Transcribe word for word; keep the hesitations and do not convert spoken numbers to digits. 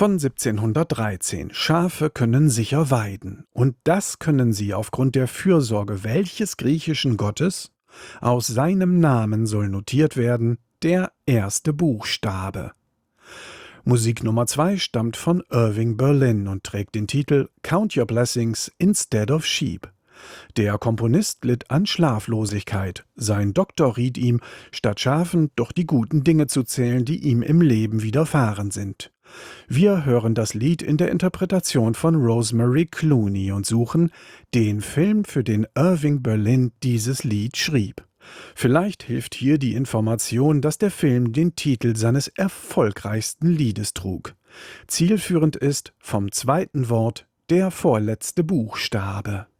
Von siebzehnhundertdreizehn. Schafe können sicher weiden. Und das können sie aufgrund der Fürsorge welches griechischen Gottes? Aus seinem Namen soll notiert werden der erste Buchstabe. Musik Nummer zwei stammt von Irving Berlin und trägt den Titel Count Your Blessings Instead of Sheep. Der Komponist litt an Schlaflosigkeit. Sein Doktor riet ihm, statt Schafen doch die guten Dinge zu zählen, die ihm im Leben widerfahren sind. Wir hören das Lied in der Interpretation von Rosemary Clooney und suchen den Film, für den Irving Berlin dieses Lied schrieb. Vielleicht hilft hier die Information, dass der Film den Titel seines erfolgreichsten Liedes trug. Zielführend ist vom zweiten Wort der vorletzte Buchstabe.